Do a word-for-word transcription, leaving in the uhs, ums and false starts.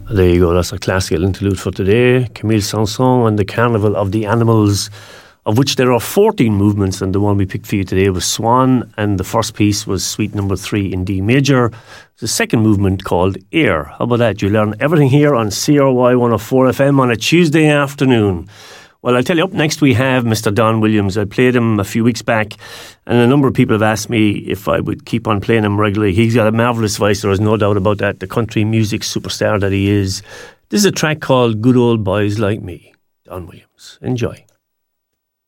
There you go, that's a classical interlude for today. Camille Saint-Saëns and the Carnival of the Animals, of which there are fourteen movements, and the one we picked for you today was Swan, and the first piece was Suite number three in D major. The second movement called Air. How about that? You learn everything here on C R Y one oh four F M on a Tuesday afternoon. Well, I'll tell you, up next we have Mister Don Williams. I played him a few weeks back, and a number of people have asked me if I would keep on playing him regularly. He's got a marvellous voice, there is no doubt about that, the country music superstar that he is. This is a track called Good Old Boys Like Me. Don Williams. Enjoy.